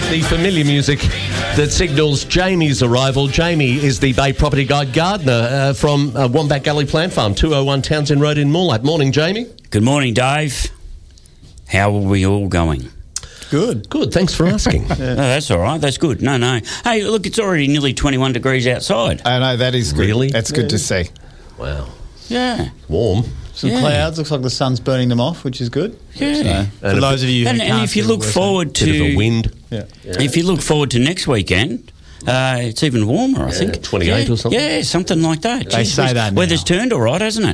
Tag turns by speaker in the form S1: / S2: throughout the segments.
S1: the familiar music that signals Jamie's arrival. Jamie is the Bay Property Guide gardener from Wombat Gully Plant Farm, 201 Townsend Road in Moorlake. Morning, Jamie.
S2: Good morning, Dave. How are we all going?
S1: Good. Thanks for asking.
S2: No, that's all right. That's good. No. Hey, look, it's already nearly 21 degrees outside.
S3: I know, that is good.
S1: Really?
S3: That's good to see.
S1: Wow.
S2: Yeah.
S1: Warm.
S4: Some clouds. Looks like the sun's burning them off, which is good.
S2: Yeah.
S4: So, for those of you who
S2: And
S4: can't
S2: if you
S4: see
S2: look
S4: what we're
S2: forward to...
S1: Bit of a wind.
S2: If you look forward to next weekend... it's even warmer, I think.
S1: 28 or something?
S2: Yeah, something like that.
S4: They say that now.
S2: Weather's turned all right, hasn't it?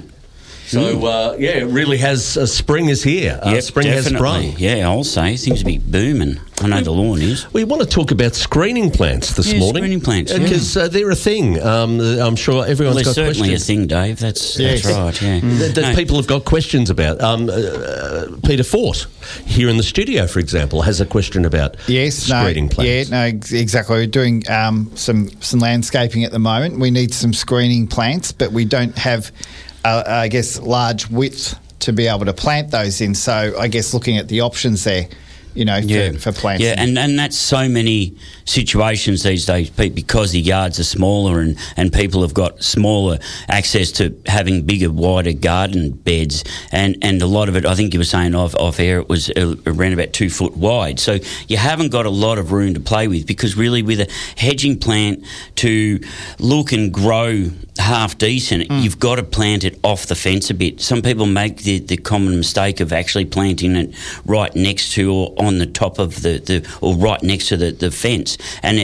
S1: So, it really has... spring is here.
S2: Yep,
S1: spring has
S2: definitely.
S1: sprung.
S2: Yeah, I'll say. Things will be booming. I know the lawn is.
S1: We want to talk about screening plants this
S2: Yeah,
S1: morning.
S2: screening plants, yeah.
S1: Because they're a thing. I'm sure everyone's
S2: Well,
S1: got
S2: there's certainly
S1: questions.
S2: a thing, Dave. That's right, yeah.
S1: That people have got questions about. Peter Fort, here in the studio, for example, has a question about screening plants.
S3: Yeah, no, exactly. We're doing some landscaping at the moment. We need some screening plants, but we don't have, I guess, large width to be able to plant those in. So I guess looking at the options there, for plants.
S2: Yeah, and that's so many situations these days because the yards are smaller and people have got smaller access to having bigger, wider garden beds. And a lot of it, I think you were saying off air, it was around about 2 foot wide. So you haven't got a lot of room to play with because really with a hedging plant to look and grow half decent, you've got to plant it off the fence a bit. Some people make the common mistake of actually planting it right next to or on the top of or right next to the fence, and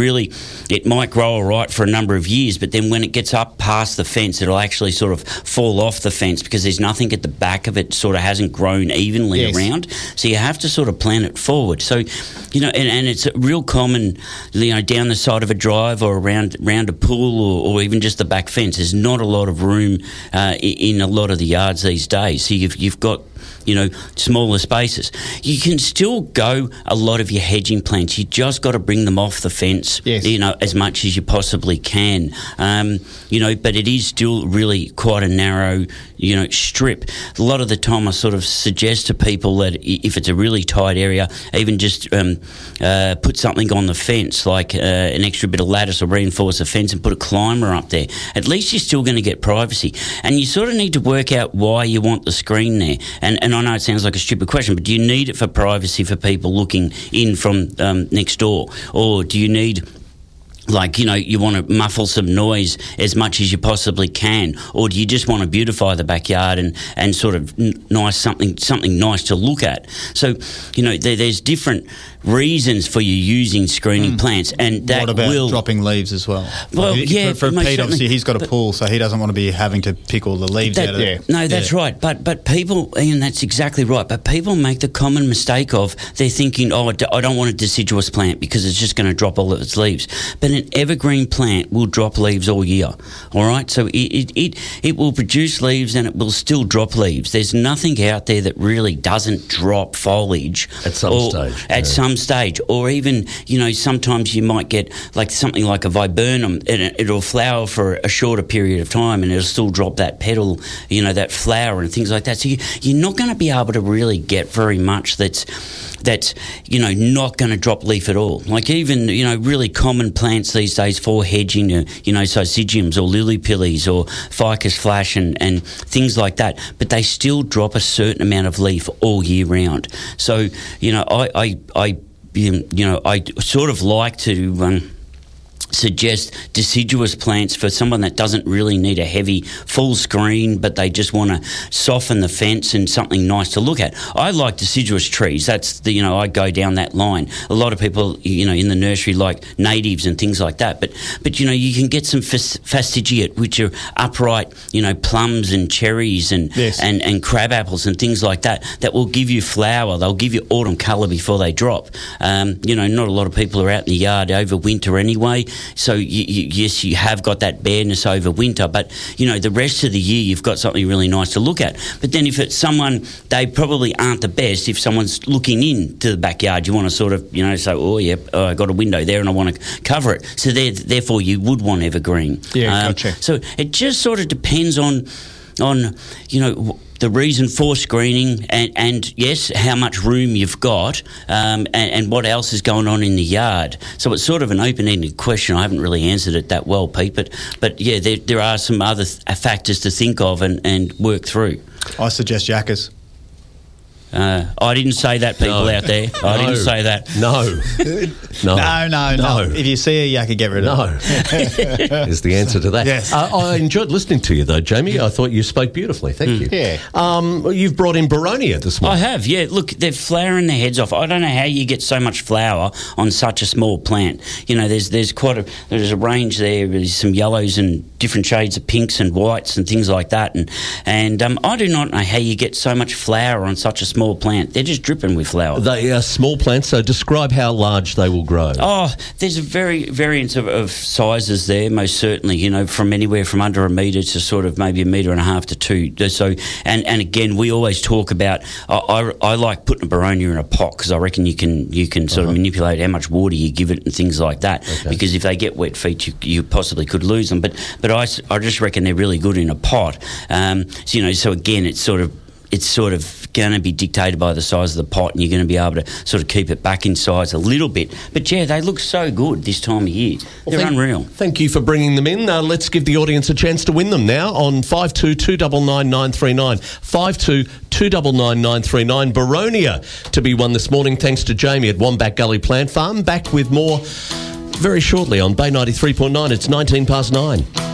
S2: it might grow all right for a number of years, but then when it gets up past the fence, it'll actually sort of fall off the fence because there's nothing at the back of it, sort of hasn't grown evenly around. So you have to sort of plant it forward. So, and it's real common, down the side of a drive or around a pool or even just the back fence. There's not a lot of room in a lot of the yards these days. So you've got smaller spaces. You can still go a lot of your hedging plants. You just got to bring them off the fence, as much as you possibly can. But it is still really quite a narrow, strip. A lot of the time I sort of suggest to people that if it's a really tight area, even just put something on the fence, like an extra bit of lattice or reinforce the fence and put a climber up there. At least you're still going to get privacy. And you sort of need to work out why you want the screen there. And I know it sounds like a stupid question, but do you need it for privacy for people looking in from next door? Or do you need... you want to muffle some noise as much as you possibly can, or do you just want to beautify the backyard and sort of something nice to look at? So, there's different reasons for you using screening plants, and that
S4: what about dropping leaves as well?
S2: Well,
S4: for Pete, obviously he's got a pool, so he doesn't want to be having to pick all the leaves out of it.
S2: No, that's right. But people, Ian, that's exactly right. But people make the common mistake of they're thinking, I don't want a deciduous plant because it's just going to drop all of its leaves. But an evergreen plant will drop leaves all year. All right, so it will produce leaves and it will still drop leaves. There's nothing out there that really doesn't drop foliage
S1: at some stage.
S2: At some stage, or even sometimes you might get like something like a viburnum, and it'll flower for a shorter period of time, and it'll still drop that petal, that flower and things like that. So you're not going to be able to really get very much that's not going to drop leaf at all. Like even really common plants these days for hedging, syzygiums or lily pillies or ficus flash and things like that, but they still drop a certain amount of leaf all year round. So I sort of like to suggest deciduous plants for someone that doesn't really need a heavy full screen, but they just want to soften the fence and something nice to look at. I like deciduous trees. That's I go down that line. A lot of people, in the nursery like natives and things like that. But you can get some fastigiate, which are upright, plums and cherries and crab apples and things like that will give you flower. They'll give you autumn colour before they drop. Not a lot of people are out in the yard over winter anyway. So yes, you have got that bareness over winter, but the rest of the year you've got something really nice to look at. But then if it's someone, they probably aren't the best. If someone's looking into the backyard, you want to sort of say, I got a window there and I want to cover it. So therefore you would want evergreen.
S3: Yeah, gotcha.
S2: So it just sort of depends on the reason for screening and yes, how much room you've got and what else is going on in the yard. So it's sort of an open-ended question. I haven't really answered it that well, Pete, but yeah, there are some other factors to think of and work through.
S4: I suggest yakkers.
S2: I didn't say that, people out there. I didn't say that.
S1: No.
S4: No. If you see a yakka, get rid of it.
S1: Is the answer to that.
S4: Yes.
S1: I enjoyed listening to you, though, Jamie. I thought you spoke beautifully. Thank you.
S3: Yeah.
S1: You've brought in Boronia this morning.
S2: I have, yeah. Look, they're flouring their heads off. I don't know how you get so much flower on such a small plant. You know, there's a range there. There's some yellows and different shades of pinks and whites and things like that. And I do not know how you get so much flower on such a small plant. They're just dripping with flower.
S1: They are small plants, so describe how large they will grow.
S2: Oh, there's a variance of sizes there, most certainly, you know, from anywhere from under a metre to sort of maybe 1.5 metres to 2. So, and again, we always talk about, I like putting a Boronia in a pot because I reckon you can sort of manipulate how much water you give it and things like that. Okay. Because if they get wet feet, you possibly could lose them. But I just reckon they're really good in a pot. So, you know, so again, it's sort of going to be dictated by the size of the pot, and you're going to be able to sort of keep it back in size a little bit. But yeah, they look so good this time of year. They're unreal. Thank
S1: you for bringing them in. Let's give the audience a chance to win them now on 52299939. 52299939. Boronia to be won this morning, thanks to Jamie at Wombat Gully Plant Farm. Back with more very shortly on Bay 93.9. It's 9.